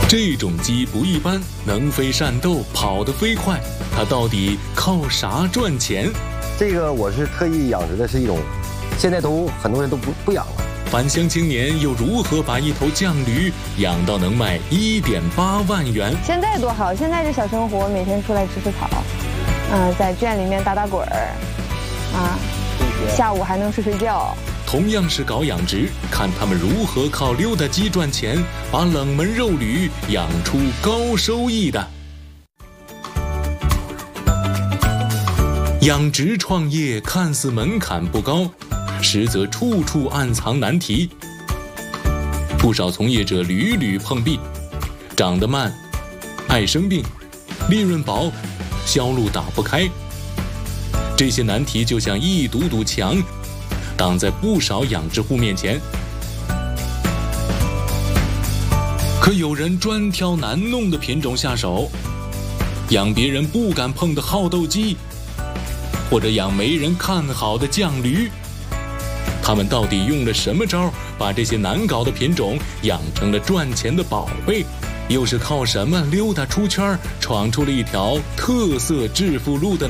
这种鸡不一般，能飞善斗，跑得飞快，它到底靠啥赚钱？ 这个我是特意养殖的，是一种，现在很多人都不养了。 返乡青年又如何把一头犟驴养到能卖1.8万元？ 现在多好，现在这小生活，每天出来吃吃草，在圈里面打打滚儿，下午还能睡睡觉。 同样是搞养殖，看他们如何靠溜达鸡赚钱，把冷门肉驴养出高收益的。养殖创业看似门槛不高，实则处处暗藏难题。不少从业者屡屡碰壁，长得慢，爱生病，利润薄，销路打不开。这些难题就像一堵堵墙，挡在不少养殖户面前。可有人专挑难弄的品种下手，养别人不敢碰的好斗鸡，或者养没人看好的犟驴。他们到底用了什么招，把这些难搞的品种养成了赚钱的宝贝？又是靠什么溜达出圈，闯出了一条特色致富路的呢？